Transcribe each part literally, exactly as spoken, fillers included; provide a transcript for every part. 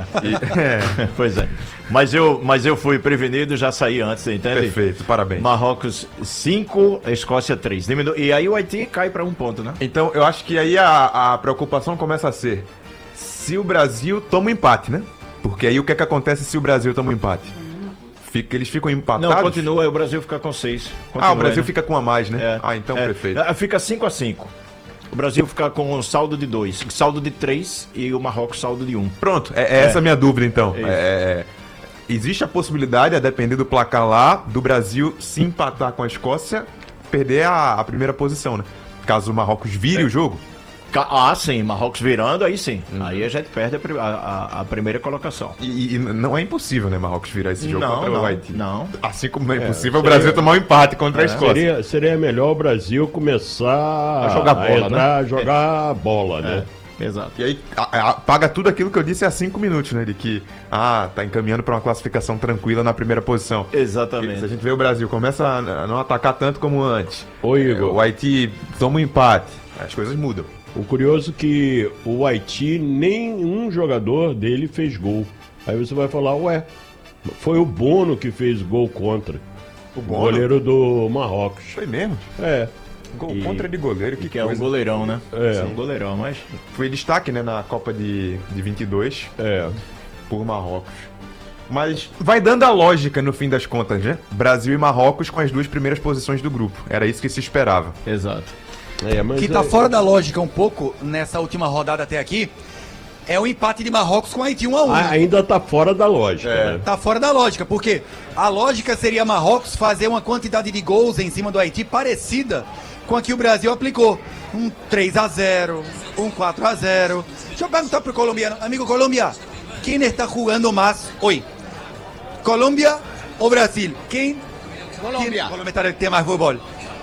E, é. Pois é. Mas eu, mas eu fui prevenido, já saí antes, entende? Perfeito, parabéns. Marrocos cinco, Escócia três. Diminu... E aí o Haiti cai para um ponto, né? Então, eu acho que aí a, a preocupação começa a ser se o Brasil toma um empate, né? Porque aí o que é que acontece se o Brasil toma um empate? Fica, eles ficam empatados? Não, continua, aí o Brasil fica com seis. Continua, ah, o Brasil né? fica com a mais, né? É, ah, então é, perfeito. Fica cinco a cinco. O Brasil fica com um saldo de dois, saldo de três e o Marrocos saldo de um. Pronto, é, é essa a minha dúvida então. É É, existe a possibilidade, a depender do placar lá, do Brasil se empatar com a Escócia, perder a, a primeira posição, né? Caso o Marrocos vire É. o jogo. Ah, sim, Marrocos virando, aí sim. Uhum. Aí a gente perde a, pri- a- a- a primeira colocação. E, e não é impossível, né, Marrocos virar esse jogo Não, contra não, o Haiti. não. Assim como é impossível o seria- Brasil tomar um empate contra a Escócia. Seria, seria melhor o Brasil começar A jogar bola, entrar, a jogar bola, né? Exato. E aí a- a- apaga tudo aquilo que eu disse há cinco minutos, né? De que, ah, tá encaminhando para uma classificação tranquila na primeira posição. E se a Exatamente. gente vê o Brasil começa a não atacar tanto como antes, Ô, Igor. o Haiti toma um empate, as coisas mudam. O curioso é que o Haiti, nenhum jogador dele fez gol. Aí você vai falar, ué, foi o Bono que fez gol contra. O O Bono? goleiro do Marrocos. Foi mesmo? É, Gol E- contra de goleiro, que, Que é um coisa. goleirão, né? É. É um goleirão, mas... Foi destaque, né, na Copa de, de vinte e dois é. por Marrocos. Mas vai dando a lógica no fim das contas, né? Brasil e Marrocos com as duas primeiras posições do grupo. Era isso que se esperava. Exato. é mas que tá é- fora da lógica um pouco nessa última rodada até aqui é o empate de Marrocos com Haiti um a um. a- né? ainda tá fora da lógica, né? Tá fora da lógica, porque a lógica seria Marrocos fazer uma quantidade de gols em cima do Haiti parecida com a que o Brasil aplicou. Um três a zero, um quatro a zero. Deixa eu perguntar pro colombiano, amigo Colômbia, quem está jugando mais hoje? Colômbia ou Brasil? Quem? Colombia. Colômbia está tem mais futebol.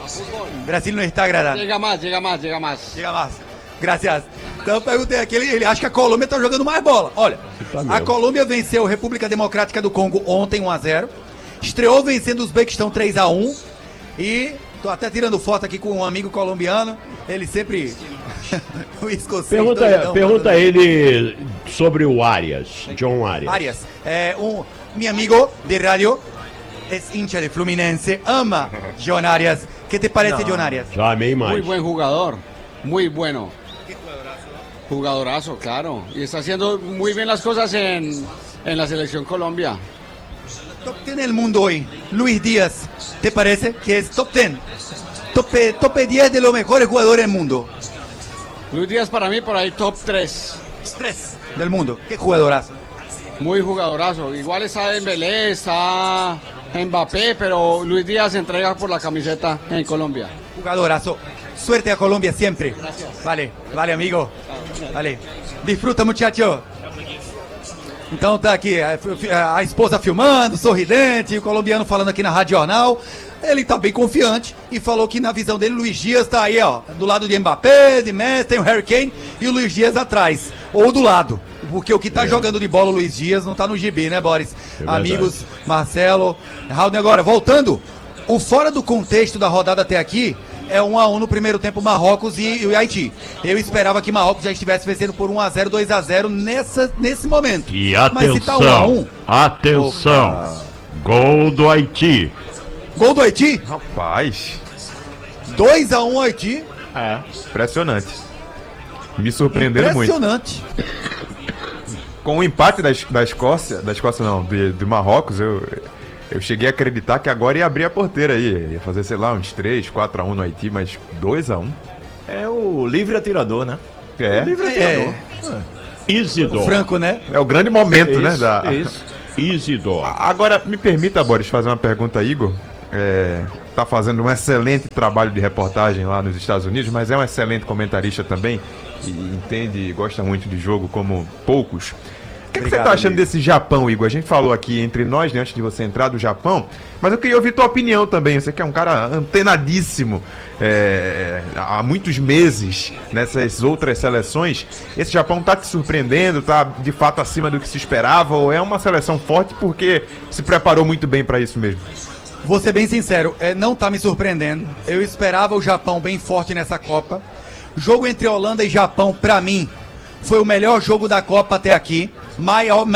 Brasil não está agradando. Llega más, llega más, llega más. Chega mais. Graças. Então eu perguntei aqui, ele, ele acha que a Colômbia tá jogando mais bola. Olha, Tá a mesmo. Colômbia venceu a República Democrática do Congo ontem um a zero. Estreou vencendo o Uzbequistão três a um. E tô até tirando foto aqui com um amigo colombiano. Ele sempre... o escocês. Pergunta, doidão, pergunta falando- a ele sobre o Arias, John Arias. Arias, é, um, mi amigo de radio es hincha de Fluminense, ama John Arias. ¿Qué te parece John Arias? Já amei Muy mais. buen jugador, muy bueno. Jugadorazo, claro. Y está haciendo muy bien las cosas en, en la selección Colombia. Top diez del mundo hoy, Luis Díaz, ¿te parece que es top diez? Tope, tope diez de los mejores jugadores del mundo. Luis Díaz para mí por ahí top tres. Tres del mundo. Qué jugadorazo. Muy jugadorazo. Igual está Dembélé, está Mbappé, pero Luis Díaz se entrega por la camiseta en Colombia. Jugadorazo. Suerte a Colombia siempre. Vale, vale, amigo. Vale. Disfruta, muchacho. Então tá aqui a, a esposa filmando, sorridente, o colombiano falando aqui na Rádio Jornal. Ele tá bem confiante e falou que na visão dele, Luiz Dias tá aí, ó, do lado de Mbappé, de Messi, tem o Harry Kane e o Luiz Dias atrás, ou do lado. Porque o que tá jogando de bola o Luiz Dias não tá no gibi, né, Boris? É verdade. Amigos, Marcelo, Raul, agora, voltando, o fora do contexto da rodada até aqui é um a um no primeiro tempo Marrocos e, e Haiti. Eu esperava que Marrocos já estivesse vencendo por um a zero, dois a zero nessa, nesse momento. E Mas se tá um a um, atenção, atenção, gol do Haiti. gol do Haiti, Rapaz, dois a um Haiti, É. impressionante. Me surpreenderam muito. impressionante. Com o empate da, Es- da Escócia, da Escócia não, de, do Marrocos, eu, eu cheguei a acreditar que agora ia abrir a porteira aí. Ia fazer, sei lá, uns três, quatro a um no Haiti, mas dois a um. É o livre atirador, né? É, Livre É, atirador. Isidor. Franco, né? é o grande momento, né? Isso, Da... isso. Isidor. Agora, me permita, Boris, fazer uma pergunta a Igor. É, tá fazendo um excelente trabalho de reportagem lá nos Estados Unidos, mas é um excelente comentarista também e entende e gosta muito de jogo como poucos. O que, que você Obrigado, tá achando amigo. desse Japão, Igor? A gente falou aqui entre nós, né, antes de você entrar do Japão, mas eu queria ouvir tua opinião também. Você que é um cara antenadíssimo é, há muitos meses nessas outras seleções. Esse Japão tá te surpreendendo? Tá de fato acima do que se esperava? Ou é uma seleção forte porque se preparou muito bem para isso mesmo? Vou ser bem sincero, é, não tá me surpreendendo. Eu esperava o Japão bem forte nessa Copa. Jogo entre Holanda e Japão, pra mim, foi o melhor jogo da Copa até aqui. Maior,